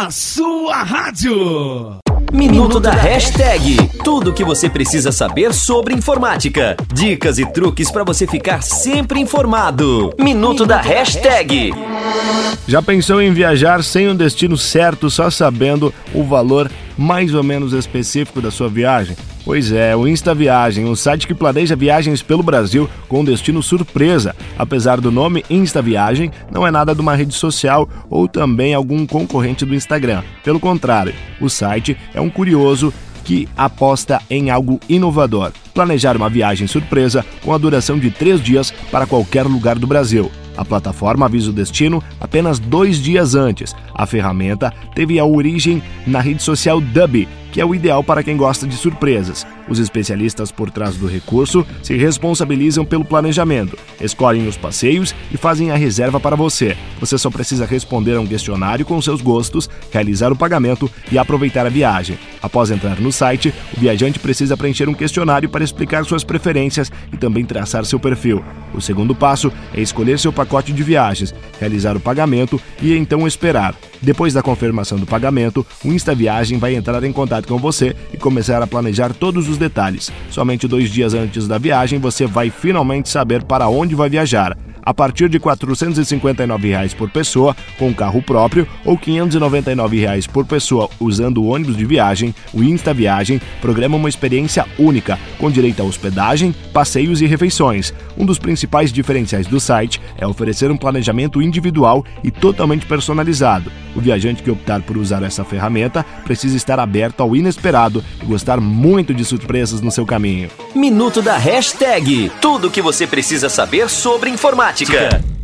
na sua rádio. Minuto da Hashtag. Tudo o que você precisa saber sobre informática. Dicas e truques para você ficar sempre informado. Minuto da Hashtag. Já pensou em viajar sem um destino certo, só sabendo o valor mais ou menos específico da sua viagem? Pois é, o Insta Viagem, um site que planeja viagens pelo Brasil com destino surpresa. Apesar do nome Insta Viagem, não é nada de uma rede social ou também algum concorrente do Instagram. Pelo contrário, o site é um curioso que aposta em algo inovador. Planejar uma viagem surpresa com a duração de 3 dias para qualquer lugar do Brasil. A plataforma avisa o destino apenas 2 dias antes. A ferramenta teve a origem na rede social Dubi, que é o ideal para quem gosta de surpresas. Os especialistas por trás do recurso se responsabilizam pelo planejamento, escolhem os passeios e fazem a reserva para você. Você só precisa responder a um questionário com seus gostos, realizar o pagamento e aproveitar a viagem. Após entrar no site, o viajante precisa preencher um questionário para explicar suas preferências e também traçar seu perfil. O segundo passo é escolher seu pacote de viagens, realizar o pagamento e então esperar. Depois da confirmação do pagamento, o Insta Viagem vai entrar em contato com você e começar a planejar todos os detalhes. Somente 2 dias antes da viagem, você vai finalmente saber para onde vai viajar. A partir de R$ 459 por pessoa com carro próprio ou R$ 599 por pessoa usando o ônibus de viagem, o Insta Viagem programa uma experiência única, com direito a hospedagem, passeios e refeições. Um dos principais diferenciais do site é oferecer um planejamento individual e totalmente personalizado. O viajante que optar por usar essa ferramenta precisa estar aberto ao inesperado e gostar muito de surpresas no seu caminho. Minuto da Hashtag. Tudo o que você precisa saber sobre informática.